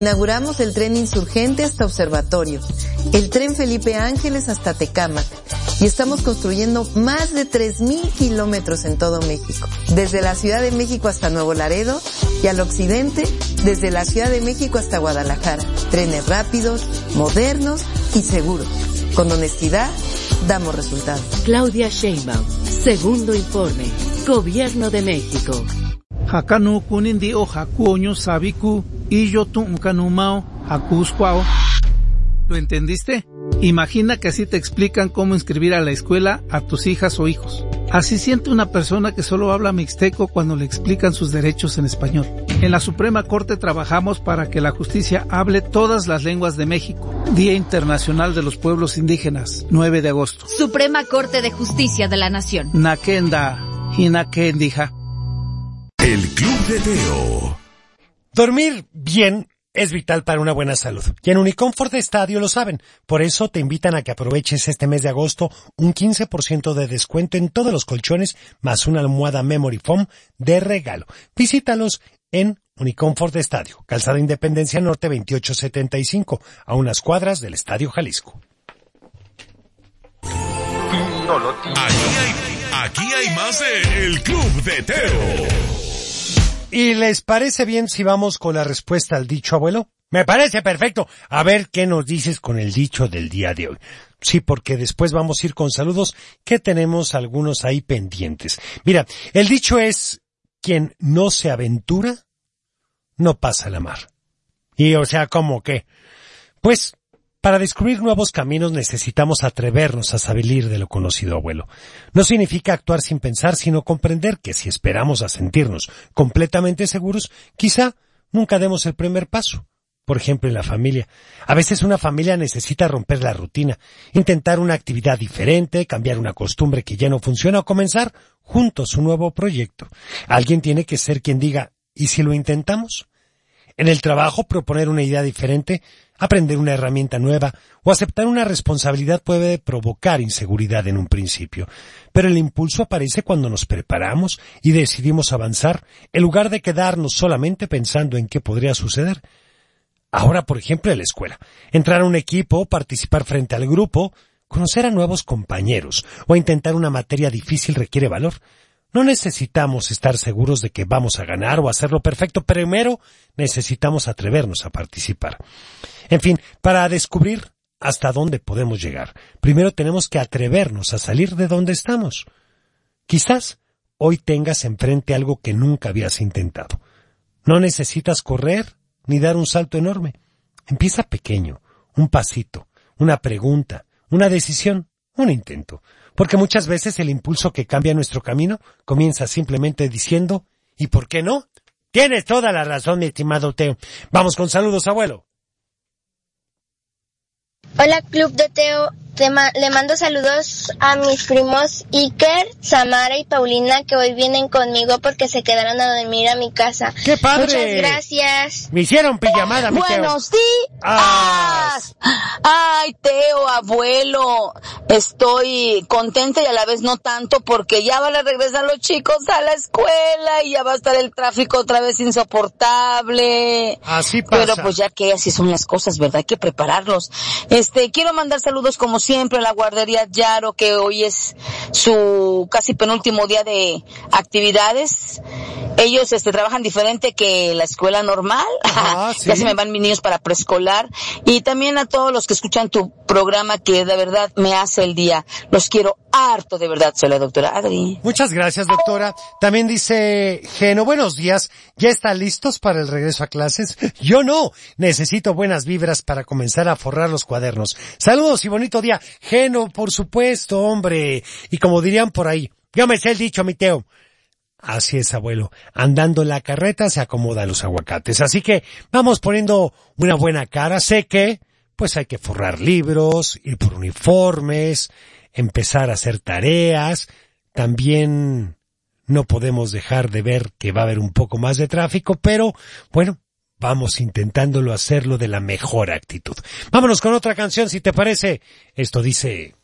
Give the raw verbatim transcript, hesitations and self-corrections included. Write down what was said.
Inauguramos el tren Insurgente hasta Observatorio, el tren Felipe Ángeles hasta Tecámac, y estamos construyendo más de tres mil kilómetros en todo México, desde la Ciudad de México hasta Nuevo Laredo, y al occidente, desde la Ciudad de México hasta Guadalajara. Trenes rápidos, modernos y seguros. Con honestidad, damos resultados. Claudia Sheinbaum, segundo informe, Gobierno de México. Hakanu kunindi o hakuoño sabiku y yo tunkanumao hakuskwao. ¿Lo entendiste? Imagina que así te explican cómo inscribir a la escuela a tus hijas o hijos. Así siente una persona que solo habla mixteco cuando le explican sus derechos en español. En la Suprema Corte trabajamos para que la justicia hable todas las lenguas de México. Día Internacional de los Pueblos Indígenas, nueve de agosto. Suprema Corte de Justicia de la Nación. Nakenda, hinakendija. El Club de Teo. Dormir bien es vital para una buena salud. Y en Uniconfort Estadio lo saben. Por eso te invitan a que aproveches este mes de agosto un quince por ciento de descuento en todos los colchones, más una almohada Memory Foam de regalo. Visítalos en Uniconfort Estadio, Calzada Independencia Norte veintiocho setenta y cinco, a unas cuadras del Estadio Jalisco. Aquí hay, aquí hay más de El Club de Teo. ¿Y les parece bien si vamos con la respuesta al dicho, abuelo? Me parece perfecto. A ver qué nos dices con el dicho del día de hoy. Sí, porque después vamos a ir con saludos, que tenemos algunos ahí pendientes. Mira, el dicho es: quien no se aventura, no pasa la mar. Y o sea, ¿cómo qué? Pues, para descubrir nuevos caminos necesitamos atrevernos a salir de lo conocido, abuelo. No significa actuar sin pensar, sino comprender que si esperamos a sentirnos completamente seguros, quizá nunca demos el primer paso. Por ejemplo, en la familia. A veces una familia necesita romper la rutina, intentar una actividad diferente, cambiar una costumbre que ya no funciona o comenzar juntos un nuevo proyecto. Alguien tiene que ser quien diga: ¿y si lo intentamos? En el trabajo, proponer una idea diferente, aprender una herramienta nueva o aceptar una responsabilidad puede provocar inseguridad en un principio. Pero el impulso aparece cuando nos preparamos y decidimos avanzar, en lugar de quedarnos solamente pensando en qué podría suceder. Ahora, por ejemplo, en la escuela, entrar a un equipo, participar frente al grupo, conocer a nuevos compañeros o intentar una materia difícil requiere valor. No necesitamos estar seguros de que vamos a ganar o hacerlo perfecto. Primero, necesitamos atrevernos a participar. En fin, para descubrir hasta dónde podemos llegar, primero tenemos que atrevernos a salir de donde estamos. Quizás hoy tengas enfrente algo que nunca habías intentado. No necesitas correr ni dar un salto enorme. Empieza pequeño, un pasito, una pregunta, una decisión, un intento. Porque muchas veces el impulso que cambia nuestro camino comienza simplemente diciendo: ¿y por qué no? Tienes toda la razón, mi estimado Teo. Vamos con saludos, abuelo. Hola, Club de Teo. Te ma- le mando saludos a mis primos Iker, Samara y Paulina, que hoy vienen conmigo porque se quedaron a dormir a mi casa. ¡Qué padre! Muchas gracias. Me hicieron pijamada, mi Teo. ¡Buenos días! Ay, Teo, abuelo, estoy contenta y a la vez no tanto porque ya van a regresar los chicos a la escuela y ya va a estar el tráfico otra vez insoportable. Así pasa. Pero pues ya que así son las cosas, ¿verdad? Hay que prepararlos. Este, quiero mandar saludos como siempre a la guardería Yaro, que hoy es su casi penúltimo día de actividades. Ellos este trabajan diferente que la escuela normal. Ah, ¿sí? Ya se me van mis niños para preescolar. Y también a todos los que escuchan tu programa, que de verdad me hace el día. Los quiero harto, de verdad. Soy la doctora Adri. Muchas gracias, doctora. También dice Geno: buenos días. ¿Ya están listos para el regreso a clases? Yo no. Necesito buenas vibras para comenzar a forrar los cuadernos. Saludos y bonito día. Geno, por supuesto, hombre. Y como dirían por ahí, yo me sé el dicho, mi Teo. Así es, abuelo. Andando en la carreta se acomodan los aguacates. Así que vamos poniendo una buena cara. Sé que, pues hay que forrar libros, ir por uniformes, empezar a hacer tareas. También no podemos dejar de ver que va a haber un poco más de tráfico, pero bueno, vamos intentándolo hacerlo de la mejor actitud. Vámonos con otra canción, si te parece. Esto dice...